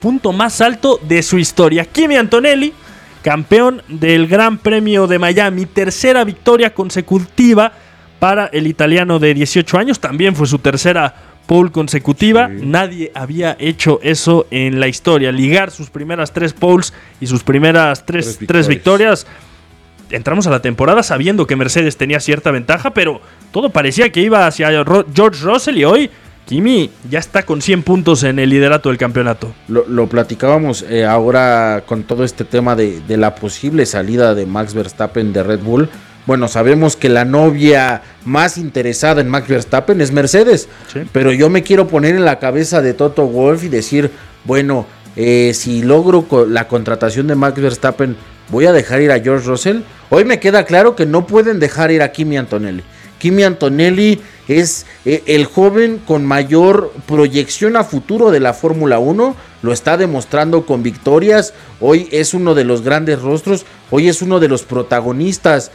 punto más alto de su historia. Kimi Antonelli, campeón del Gran Premio de Miami, tercera victoria consecutiva para el italiano de 18 años, también fue su tercera pole consecutiva. Sí. Nadie había hecho eso en la historia, ligar sus primeras 3 poles y sus primeras tres victorias. Entramos a la temporada sabiendo que Mercedes tenía cierta ventaja, pero todo parecía que iba hacia George Russell, y hoy Kimi ya está con 100 puntos en el liderato del campeonato. Lo platicábamos ahora con todo este tema de la posible salida de Max Verstappen de Red Bull. Bueno, sabemos que la novia más interesada en Max Verstappen es Mercedes, sí. Pero yo me quiero poner en la cabeza de Toto Wolff y decir, bueno, si logro la contratación de Max Verstappen, ¿voy a dejar ir a George Russell? Hoy me queda claro que no pueden dejar ir a Kimi Antonelli. Kimi Antonelli es el joven con mayor proyección a futuro de la Fórmula 1, lo está demostrando con victorias. Hoy es uno de los grandes rostros, hoy es uno de los protagonistas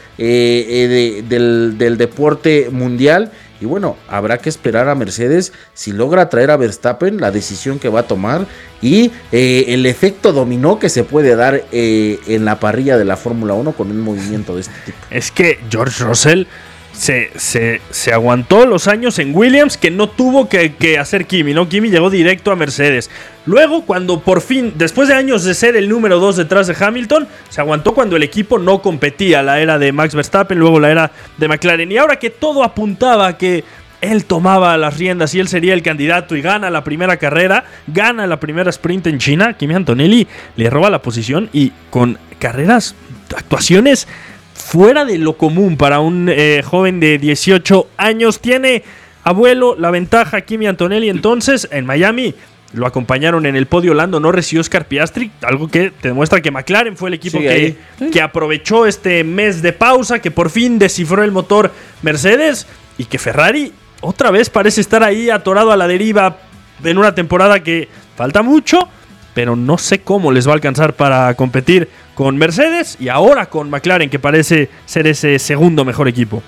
del deporte mundial. Y bueno, habrá que esperar a Mercedes si logra traer a Verstappen, la decisión que va a tomar y el efecto dominó que se puede dar en la parrilla de la Fórmula 1 con un movimiento de este tipo. Es que George Russell se aguantó los años en Williams que no tuvo que hacer Kimi, ¿no? Kimi llegó directo a Mercedes. Luego, cuando por fin, después de años de ser el número 2 detrás de Hamilton, se aguantó cuando el equipo no competía, la era de Max Verstappen, luego la era de McLaren. Y ahora que todo apuntaba a que él tomaba las riendas y él sería el candidato y gana la primera carrera, gana la primera sprint en China, Kimi Antonelli le roba la posición y con actuaciones fuera de lo común para un joven de 18 años. Tiene, abuelo, la ventaja Kimi Antonelli. Entonces, en Miami lo acompañaron en el podio Lando Norris y Oscar Piastri, algo que te demuestra que McLaren fue el equipo que aprovechó este mes de pausa, que por fin descifró el motor Mercedes, y que Ferrari otra vez parece estar ahí atorado a la deriva en una temporada que falta mucho, pero no sé cómo les va a alcanzar para competir con Mercedes y ahora con McLaren, que parece ser ese segundo mejor equipo.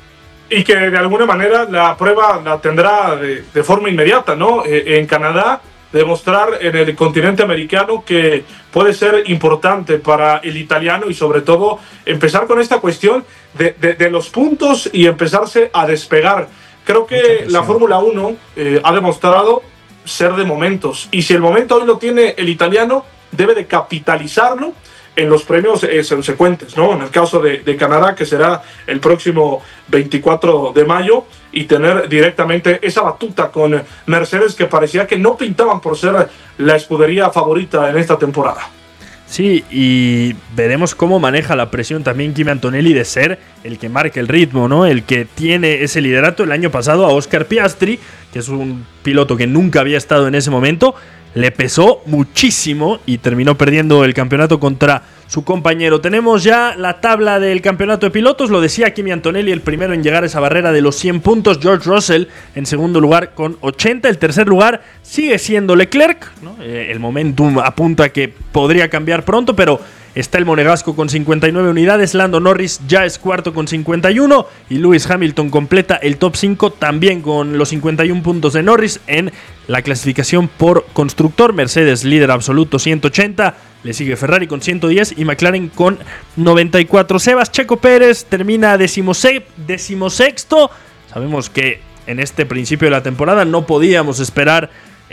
Y que de alguna manera la prueba la tendrá de forma inmediata, ¿no? En Canadá, demostrar en el continente americano que puede ser importante para el italiano y sobre todo empezar con esta cuestión de los puntos y empezarse a despegar. Creo que la Fórmula 1 ha demostrado ser de momentos, y si el momento hoy lo tiene el italiano, debe de capitalizarlo en los premios subsecuentes, ¿no? En el caso de Canadá, que será el próximo 24 de mayo, y tener directamente esa batuta con Mercedes, que parecía que no pintaban por ser la escudería favorita en esta temporada. Sí, y veremos cómo maneja la presión también Kimi Antonelli de ser el que marca el ritmo, ¿no? El que tiene ese liderato. El año pasado a Oscar Piastri, que es un piloto que nunca había estado en ese momento, le pesó muchísimo y terminó perdiendo el campeonato contra su compañero. Tenemos ya la tabla del campeonato de pilotos. Lo decía Kimi Antonelli, el primero en llegar a esa barrera de los 100 puntos. George Russell en segundo lugar con 80. El tercer lugar sigue siendo Leclerc, ¿no? El momentum apunta que podría cambiar pronto, pero está el monegasco con 59 unidades. Lando Norris ya es cuarto con 51. Y Lewis Hamilton completa el top 5 también con los 51 puntos de Norris en la clasificación por constructor. Mercedes líder absoluto, 180. Le sigue Ferrari con 110 y McLaren con 94. Checo Pérez termina decimosexto. Sabemos que en este principio de la temporada no podíamos esperar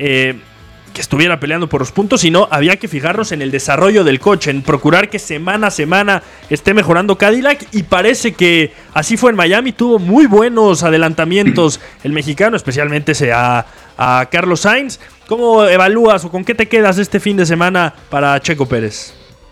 que estuviera peleando por los puntos, sino había que fijarnos en el desarrollo del coche, en procurar que semana a semana esté mejorando Cadillac, y parece que así fue en Miami. Tuvo muy buenos adelantamientos el mexicano, especialmente a Carlos Sainz. ¿Cómo evalúas o con qué te quedas este fin de semana para Checo Pérez?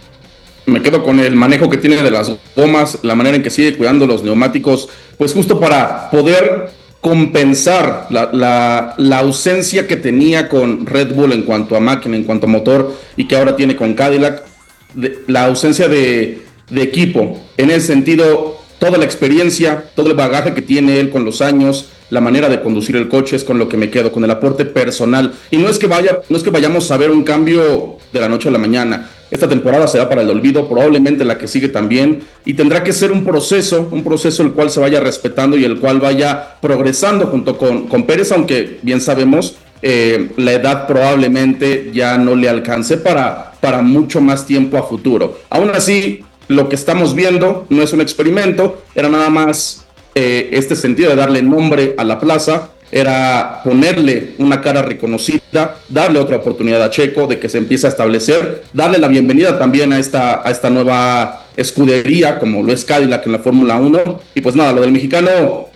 Me quedo con el manejo que tiene de las gomas, la manera en que sigue cuidando los neumáticos, pues justo para poder compensar la ausencia que tenía con Red Bull en cuanto a máquina, en cuanto a motor, y que ahora tiene con Cadillac, la ausencia de equipo. En ese sentido, toda la experiencia, todo el bagaje que tiene él con los años, la manera de conducir el coche, es con lo que me quedo, con el aporte personal. Y no es que vayamos a ver un cambio de la noche a la mañana. Esta temporada será para el olvido, probablemente la que sigue también, y tendrá que ser un proceso el cual se vaya respetando y el cual vaya progresando junto con Pérez, aunque bien sabemos la edad probablemente ya no le alcance para mucho más tiempo a futuro. Aún así, lo que estamos viendo no es un experimento, era nada más este sentido de darle nombre a la plaza, era ponerle una cara reconocida, darle otra oportunidad a Checo de que se empiece a establecer, darle la bienvenida también a esta nueva escudería como lo es Cadillac en la Fórmula 1. Y pues nada, lo del mexicano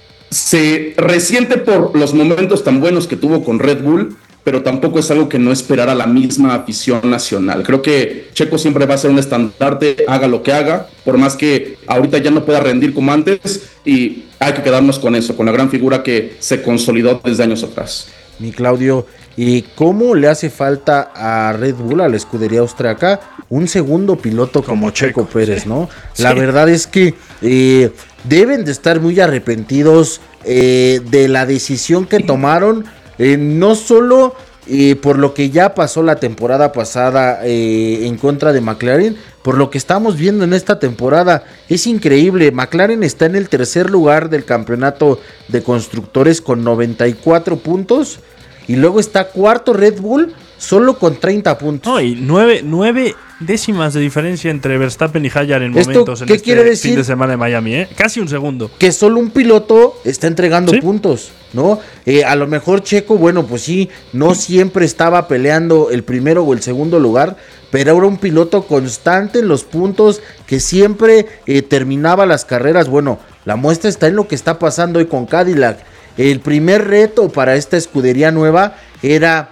se resiente por los momentos tan buenos que tuvo con Red Bull, pero tampoco es algo que no esperara la misma afición nacional. Creo que Checo siempre va a ser un estandarte, haga lo que haga, por más que ahorita ya no pueda rendir como antes, y hay que quedarnos con eso, con la gran figura que se consolidó desde años atrás. Mi Claudio, ¿y cómo le hace falta a Red Bull, a la escudería austriaca, un segundo piloto como Checo Pérez, ¿no? Sí. La verdad es que deben de estar muy arrepentidos de la decisión que tomaron, no solo por lo que ya pasó la temporada pasada en contra de McLaren, por lo que estamos viendo en esta temporada. Es increíble, McLaren está en el tercer lugar del campeonato de constructores con 94 puntos, y luego está cuarto Red Bull solo con 30 puntos. No, y 9 décimas de diferencia entre Verstappen y Hadjar en momentos en este fin de semana de Miami, casi un segundo. Que solo un piloto está entregando puntos, ¿no? A lo mejor Checo, bueno, pues sí, no siempre estaba peleando el primero o el segundo lugar, pero era un piloto constante en los puntos, que siempre terminaba las carreras. Bueno, la muestra está en lo que está pasando hoy con Cadillac. El primer reto para esta escudería nueva era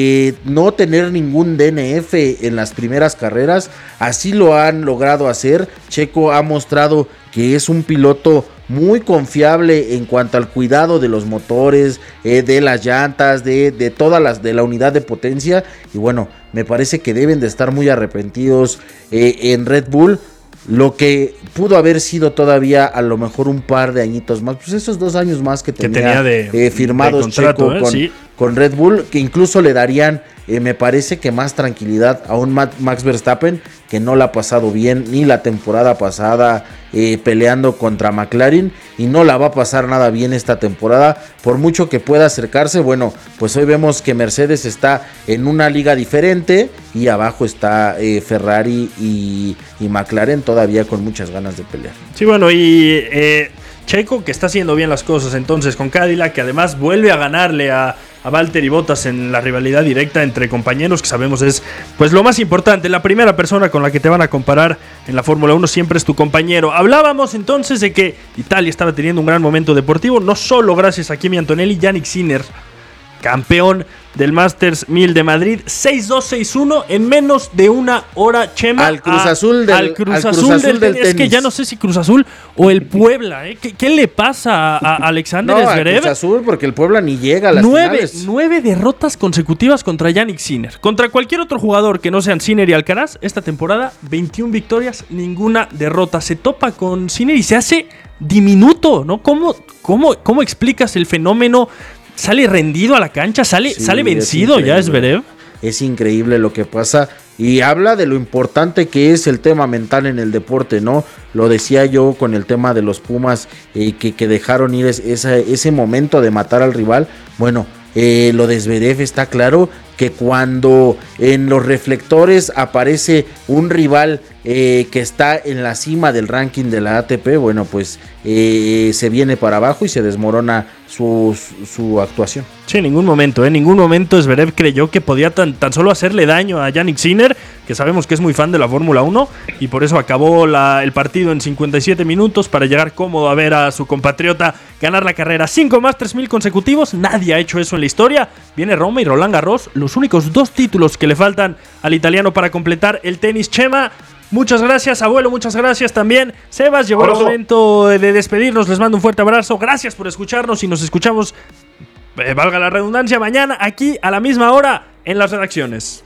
no tener ningún DNF en las primeras carreras. Así lo han logrado hacer. Checo ha mostrado que es un piloto muy confiable en cuanto al cuidado de los motores, de las llantas, de todas de la unidad de potencia. Y bueno, me parece que deben de estar muy arrepentidos en Red Bull. Lo que pudo haber sido todavía a lo mejor un par de añitos más, pues esos 2 años más que tenía firmados de contrato, Checo con Red Bull, que incluso le darían, me parece que más tranquilidad a un Max Verstappen, que no la ha pasado bien ni la temporada pasada peleando contra McLaren, y no la va a pasar nada bien esta temporada, por mucho que pueda acercarse. Bueno, pues hoy vemos que Mercedes está en una liga diferente, y abajo está Ferrari y McLaren todavía con muchas ganas de pelear. Sí, bueno, y Checo, que está haciendo bien las cosas entonces con Cadillac, que además vuelve a ganarle a Valtteri Bottas en la rivalidad directa entre compañeros, que sabemos es pues lo más importante. La primera persona con la que te van a comparar en la Fórmula 1 siempre es tu compañero. Hablábamos entonces de que Italia estaba teniendo un gran momento deportivo, no solo gracias a Kimi Antonelli. Yannick Sinner, campeón del Masters 1000 de Madrid, 6-2, 6-1 en menos de una hora, Chema. Al Cruz Azul del tenis. Es que ya no sé si Cruz Azul o el Puebla. ¿Qué le pasa a Alexander Zverev? Cruz Azul, porque el Puebla ni llega a las finales. 9 derrotas consecutivas contra Yannick Sinner. Contra cualquier otro jugador que no sean Sinner y Alcaraz, esta temporada 21 victorias, ninguna derrota. Se topa con Sinner y se hace diminuto, ¿no? ¿Cómo explicas el fenómeno? ¿Sale rendido a la cancha? ¿Sale vencido ya Zverev? Es increíble lo que pasa, y habla de lo importante que es el tema mental en el deporte, ¿no? Lo decía yo con el tema de los Pumas, que dejaron ir ese momento de matar al rival. Bueno, lo de Zverev está claro que cuando en los reflectores aparece un rival que está en la cima del ranking de la ATP, bueno, pues se viene para abajo y se desmorona su actuación. Sí, en ningún momento Zverev creyó que podía tan solo hacerle daño a Yannick Sinner, que sabemos que es muy fan de la Fórmula 1, y por eso acabó el partido en 57 minutos para llegar cómodo a ver a su compatriota ganar la carrera. 5 Masters 1000 consecutivos, nadie ha hecho eso en la historia. Viene Roma y Roland Garros, los únicos 2 títulos que le faltan al italiano para completar el tenis. Chema, muchas gracias, abuelo, muchas gracias también. Sebas, llegó el momento de despedirnos, les mando un fuerte abrazo, gracias por escucharnos y nos escuchamos, valga la redundancia, mañana aquí a la misma hora en las redacciones.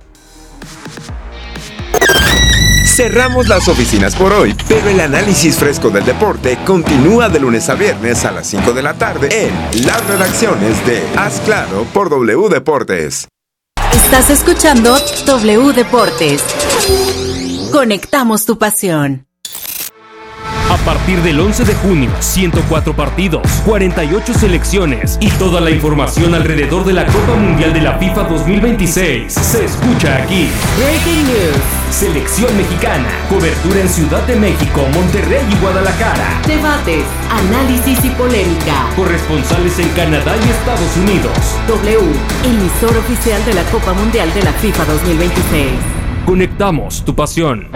Cerramos las oficinas por hoy, pero el análisis fresco del deporte continúa de lunes a viernes a las 5 de la tarde en las redacciones de Haz Claro por W Deportes. Estás escuchando W Deportes. Conectamos tu pasión. A partir del 11 de junio, 104 partidos, 48 selecciones y toda la información alrededor de la Copa Mundial de la FIFA 2026 se escucha aquí. Breaking News. Selección mexicana. Cobertura en Ciudad de México, Monterrey y Guadalajara. Debates, análisis y polémica. Corresponsales en Canadá y Estados Unidos. W, emisor oficial de la Copa Mundial de la FIFA 2026. Conectamos tu pasión.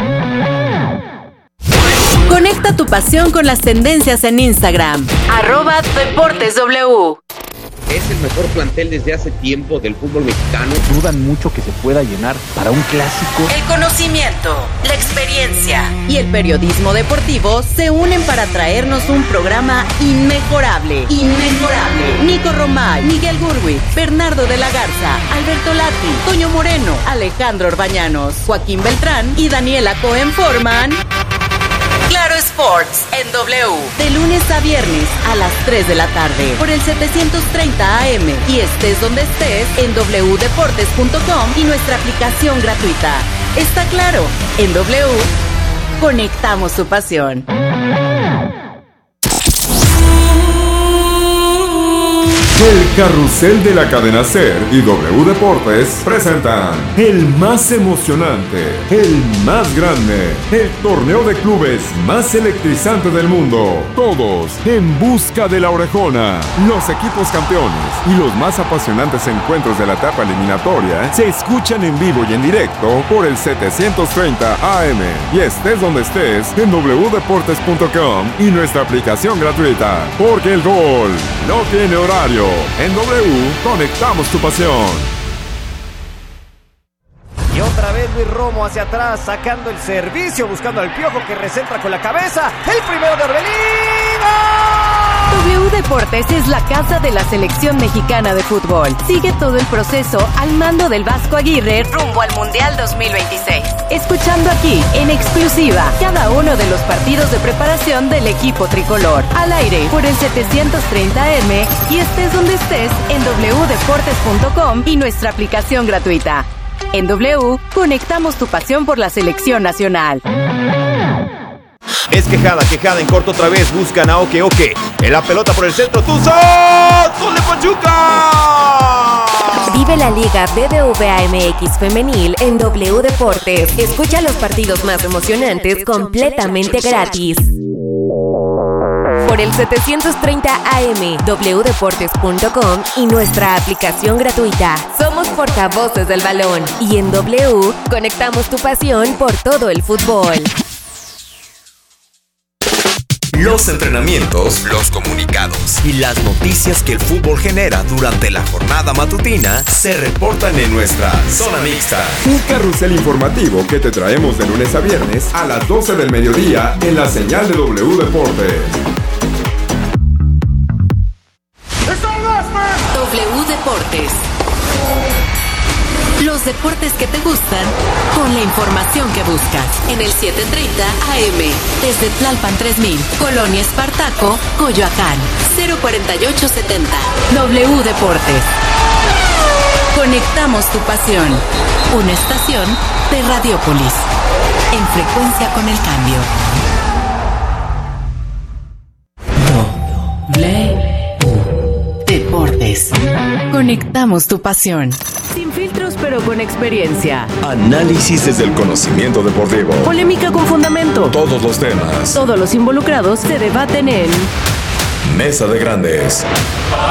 Conecta tu pasión con las tendencias en Instagram. @DeportesW. Es el mejor plantel desde hace tiempo del fútbol mexicano. Dudan mucho que se pueda llenar para un clásico. El conocimiento, la experiencia y el periodismo deportivo se unen para traernos un programa inmejorable. Nico Romay, Miguel Gurwitz, Bernardo de la Garza, Alberto Lati, Toño Moreno, Alejandro Orbañanos, Joaquín Beltrán y Daniela Cohen forman Claro Sports en W, de lunes a viernes a las 3 de la tarde por el 730 AM y estés donde estés en wdeportes.com y nuestra aplicación gratuita. Está claro, en W conectamos tu pasión. El carrusel de la cadena SER y W Deportes presentan el más emocionante, el más grande, el torneo de clubes más electrizante del mundo. Todos en busca de la orejona. Los equipos campeones y los más apasionantes encuentros de la etapa eliminatoria se escuchan en vivo y en directo por el 730 AM y estés donde estés en wdeportes.com y nuestra aplicación gratuita. Porque el gol no tiene horario. En W, conectamos tu pasión. Y otra vez Luis Romo hacia atrás, sacando el servicio, buscando al Piojo que recentra con la cabeza. El primero de Orbelín. W Deportes es la casa de la selección mexicana de fútbol. Sigue todo el proceso al mando del Vasco Aguirre rumbo al Mundial 2026. Escuchando aquí, en exclusiva, cada uno de los partidos de preparación del equipo tricolor. Al aire, por el 730M y estés donde estés en wdeportes.com y nuestra aplicación gratuita. En W, conectamos tu pasión por la selección nacional. Es quejada en corto otra vez. Buscan a Oke. En la pelota por el centro. ¡Tuzón! ¡Gol de Pachuca! Vive la Liga BBVA MX Femenil en W Deportes. Escucha los partidos más emocionantes completamente gratis. Por el 730 AM, wdeportes.com y nuestra aplicación gratuita. Somos portavoces del balón. Y en W, conectamos tu pasión por todo el fútbol. Los entrenamientos, los comunicados y las noticias que el fútbol genera durante la jornada matutina se reportan en nuestra Zona Mixta. Un carrusel informativo que te traemos de lunes a viernes a las 12 del mediodía en la señal de W Deportes. W Deportes. Los deportes que te gustan con la información que buscas. En el 730 AM, desde Tlalpan 3000, Colonia Espartaco, Coyoacán, 04870. W Deportes. Conectamos tu pasión. Una estación de Radiópolis. En frecuencia con el cambio. W Deportes. Conectamos tu pasión. Sin filtros pero con experiencia. Análisis desde el conocimiento deportivo. Polémica con fundamento. Todos los temas. Todos los involucrados se debaten en Mesa de Grandes.